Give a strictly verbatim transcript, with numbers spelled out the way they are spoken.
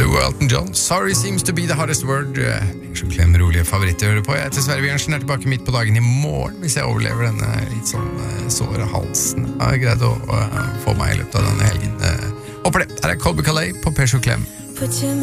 U Elton John, Sorry seems to be the hardest word. Så klem rolige favoritter å høre på. Jeg heter Sverre Bjørnsen, er tilbake midt på dagen i morgen, hvis jeg overlever denne litt sånn såre halsen. Jeg har greid å uh, få meg i løpet av denne helgen. Uh, håper det. Her er Colby Calais på Persjo Klem.